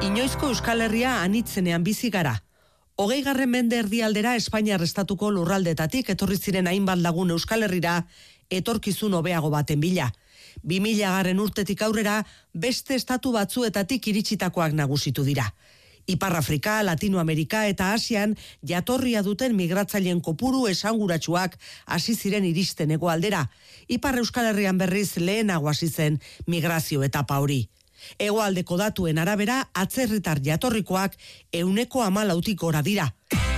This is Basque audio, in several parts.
Inoizko Euskal Herria anitzenean bizi gara. 20. mende erdialdera Espainiar estatuko lurraldetatik etorri ziren hainbat lagun Euskal Herrira etorkizun hobeago baten bila. 2000 urtetik aurrera beste estatu batzuetatik iritsitakoak nagusitu dira. Ipar Afrika, Latinoamerika eta Asian jatorria duten migratzaileen kopuru esanguratsuak hasi ziren iristen hegoaldera. Ipar Euskal Herrian berriz lehenago hasi zen migrazio etapa hori. Hegoaldeko datuen arabera atzerritar jatorrikoak 14% gora dira.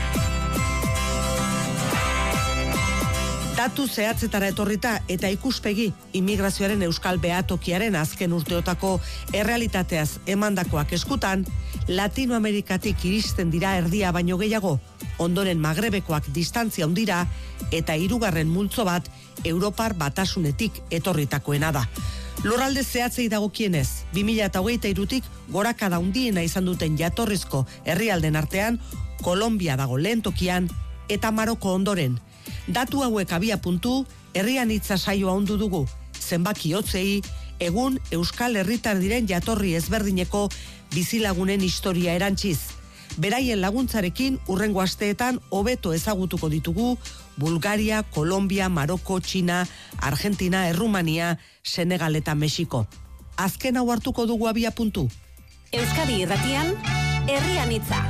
Datu zehatzetara etorrita eta ikuspegi immigrazioaren euskal behatokiaren azken urteotako errealitateaz emandakoak eskutan, Latinoamerikatik iristen dira erdia baino gehiago, ondoren Magrebekoak distantzia handira eta 3. multzo bat Europar Batasunetik etorritakoena da. Lurralde zehatzei dagokienez, 2023tik gorakada handiena izan duten jatorrizko herrialden artean, Kolombia dago lehen tokian eta Maroko ondoren. Datu hauek abiapuntu, herrian hitza saioa ondu dugu, zenbaki hotzei, egun Euskal Herritar diren jatorri ezberdineko bizilagunen historia erantziz. Beraien laguntzarekin urrengo asteetan hobeto ezagutuko ditugu Bulgaria, Kolombia, Maroko, Txina, Argentina, Errumania, Senegal eta Mexiko. Azken hau hartuko dugu abiapuntu. Euskadi Irratian, herrian hitza.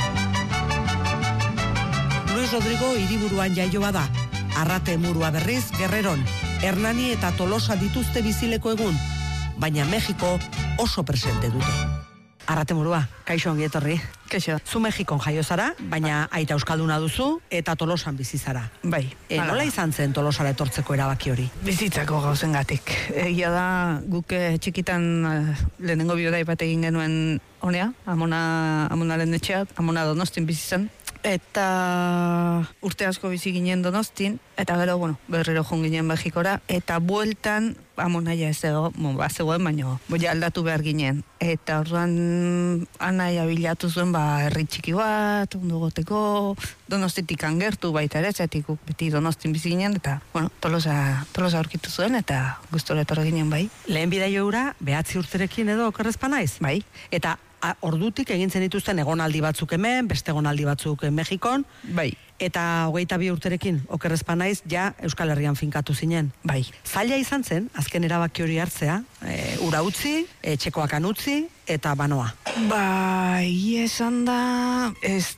Luis Rodrigo hiriburuan jaioa da. Arrate murua berriz Guerreron, Hernani eta Tolosa dituzte bizileko egun, baina Mexiko oso presente dute. Arrate murua, kaixo ongi etorri. Kaixo. Zu Mexikon jaio zara, baina aita euskalduna duzu eta Tolosan bizi zara. Bai. Nola izan zen Tolosara etortzeko erabaki hori? Bizitzako gauzengatik. Egia da, guk txikitan lehenengo biodai bat egin genuen honea, amonaren etxeak, amona Donostin bizi zen. Eta urte asko bizi ginen Donostin, eta gero, berriro joan ginen Mexikora, eta bueltan, amonaia ez zegoen, baina boia aldatu behar ginen. Eta orduan anaia bilatu zuen, herri txiki bat, ondo goteko, Donostitik angertu baita ere, zetik beti Donostin bizi ginen, eta, Tolosa aurkitu zuen, eta gustora etorri ginen bai. Lehen bidaio eura, 9 urterekin edo okerrezpa naiz? Bai. Eta ordutik egin zen dituzten egonaldi batzuk hemen, beste egonaldi batzuk Mexikon. Bai. Eta 22 urterekin, okerrezpa naiz, ja Euskal Herrian finkatu zinen. Bai. Zaila izan zen, azken erabaki hori hartzea, ura utzi, txekoakan utzi, eta banoa. Bai, esan da, ez